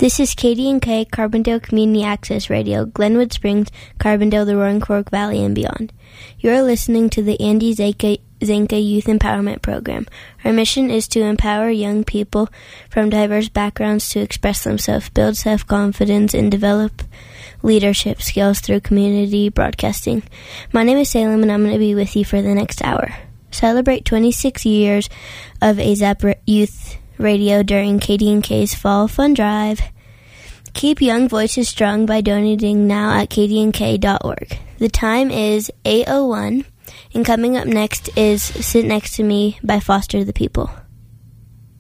This is KDNK, Carbondale Community Access Radio, Glenwood Springs, Carbondale, the Roaring Fork Valley, and beyond. You are listening to the Andy Zanka Youth Empowerment Program. Our mission is to empower young people from diverse backgrounds to express themselves, build self-confidence, and develop leadership skills through community broadcasting. My name is Salem, and I'm going to be with you for the next hour. Celebrate 26 years of AZAP Youth Radio during KDNK's Fall Fun Drive. Keep young voices strong by donating now at kdnk.org. The time is 8:01, and coming up next is Sit Next to Me by Foster the People.